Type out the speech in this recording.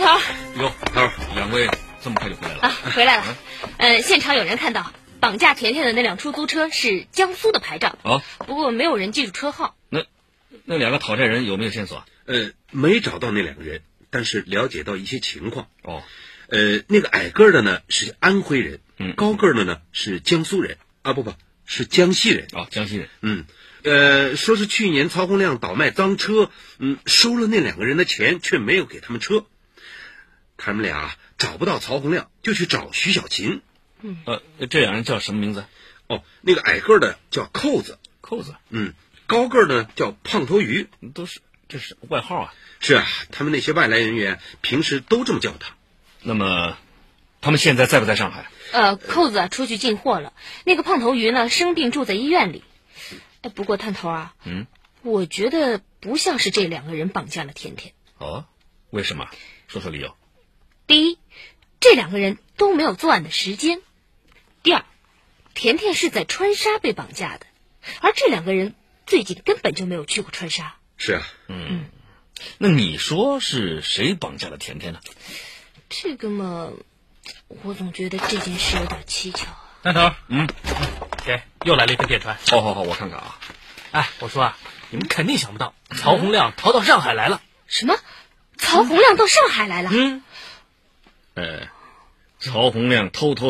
头。 哟，头，两位这么快就回来了？ 回来了。现场有人看到绑架甜甜的那辆出租车是江苏的牌照，不过没有人记住车号。 那两个讨债人有没有线索啊？ 没找到那两个人，但是了解到一些情况。 那个矮个的呢是安徽人，高个的呢是江苏人啊，不是江西人。 江西人。 说是去年曹洪亮倒卖赃车，收了那两个人的钱，却没有给他们车。他们俩找不到曹洪亮，就去找徐小琴。 这两人叫什么名字？ 那个矮个的叫扣子。 扣子。 高个呢叫胖头鱼。 这是外号啊。 是啊，他们那些外来人员平时都这么叫他。 那么他们现在在不在上海？ 扣子出去进货了，那个胖头鱼呢生病住在医院里。不过探头啊，我觉得不像是这两个人绑架了甜甜。 为什么？说说理由。 第一，这两个人都没有作案的时间。第二，甜甜是在川沙被绑架的，而这两个人最近根本就没有去过川沙。 是啊。 那你说是谁绑架了甜甜呢？ 这个嘛，我总觉得这件事有点蹊跷啊。 探头，给，又来了一份电传。 好，我看看啊。 我说你们肯定想不到，曹洪亮逃到上海来了。 什么？曹洪亮到上海来了？ 曹洪亮偷偷